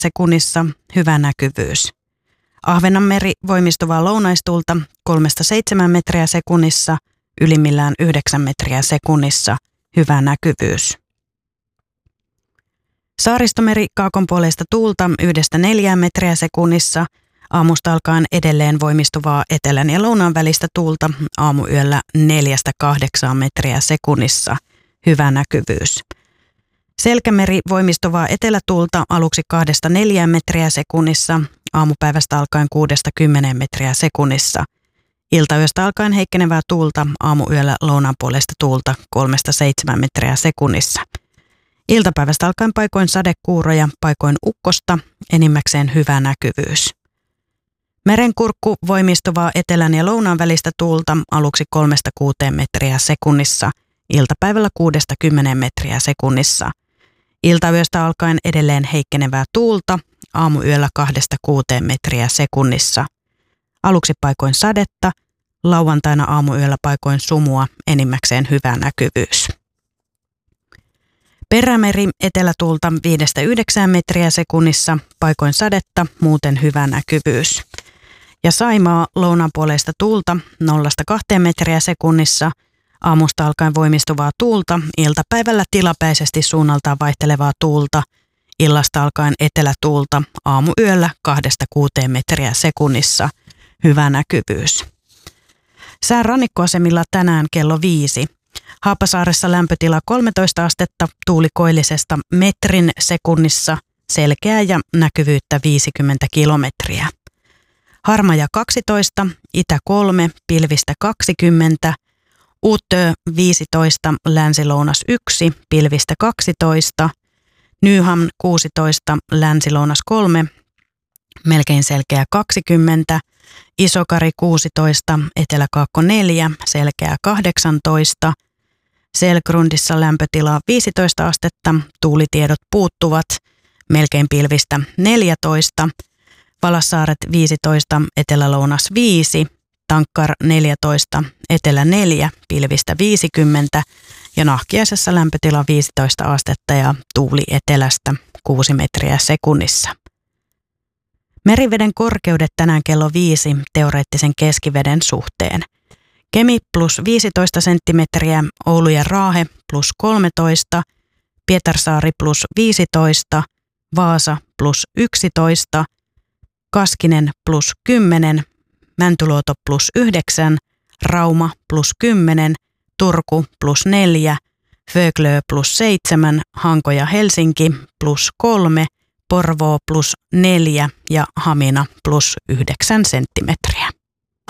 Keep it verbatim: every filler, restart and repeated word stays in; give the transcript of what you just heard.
sekunnissa, hyvä näkyvyys. Ahvenanmeri voimistuvaa lounaistuulta kolmesta seitsemään metriä sekunnissa, ylimmillään yhdeksän metriä sekunnissa, hyvä näkyvyys. Saaristomeri kaakonpuoleista tuulta yhdestä neljään metriä sekunnissa, aamusta alkaen edelleen voimistuvaa etelän ja lounaan välistä tuulta, aamuyöllä neljästä kahdeksaan metriä sekunnissa, hyvä näkyvyys. Selkämeri voimistuvaa etelätuulta aluksi kahdesta neljään metriä sekunnissa, aamupäivästä alkaen kuudesta kymmeneen metriä sekunnissa. Iltayöstä alkaen heikkenevää tuulta, aamuyöllä lounaanpuoleista tuulta kolmesta seitsemään metriä sekunnissa. Iltapäivästä alkaen paikoin sadekuuroja, paikoin ukkosta, enimmäkseen hyvä näkyvyys. Merenkurkku voimistuvaa etelän ja lounaan välistä tuulta aluksi kolmesta kuuteen metriä sekunnissa, iltapäivällä kuudesta kymmeneen metriä sekunnissa. Iltayöstä alkaen edelleen heikkenevää tuulta, aamuyöllä kahdesta kuuteen metriä sekunnissa. Aluksi paikoin sadetta, lauantaina aamuyöllä paikoin sumua, enimmäkseen hyvä näkyvyys. Perämeri etelätuulta viidestä yhdeksään metriä sekunnissa, paikoin sadetta, muuten hyvä näkyvyys. Ja Saimaa lounaanpuoleista tuulta nollasta kahteen metriä sekunnissa, aamusta alkaen voimistuvaa tuulta, iltapäivällä tilapäisesti suunnaltaan vaihtelevaa tuulta, illasta alkaen etelätuulta, aamuyöllä kahdesta kuuteen metriä sekunnissa, hyvä näkyvyys. Sään rannikkoasemilla tänään kello viisi. Haapasaaressa lämpötila kolmetoista astetta, tuuli koillisesta metrin sekunnissa, selkeää ja näkyvyyttä viisikymmentä kilometriä. Harmaja kaksitoista, itä kolme, pilvistä kaksikymmentä, Utö viisitoista, länsilounas yksi, pilvistä kaksitoista, Nyhamn kuusitoista, länsilounas kolme, melkein selkeä kaksikymmentä, Isokari kuusitoista, eteläkaakko neljä, selkeä kahdeksantoista, Selgrundissa lämpötila viisitoista astetta, tuulitiedot puuttuvat, melkein pilvistä neljätoista, Valassaaret viisitoista, etelälounas viisi, Tankkar neljätoista, etelä neljä, pilvistä viisikymmentä ja Nahkiaisessa lämpötila viisitoista astetta ja tuuli etelästä kuusi metriä sekunnissa. Meriveden korkeudet tänään kello viisi teoreettisen keskiveden suhteen. Kemi plus viisitoista senttimetriä, Oulu ja Raahe plus kolmetoista, Pietarsaari plus viisitoista, Vaasa plus yksitoista, Kaskinen plus kymmenen, Mäntyluoto plus yhdeksän, Rauma plus kymmenen, Turku plus neljä, Föglö plus seitsemän, Hanko ja Helsinki plus kolme, Porvoo plus neljä ja Hamina plus yhdeksän senttimetriä.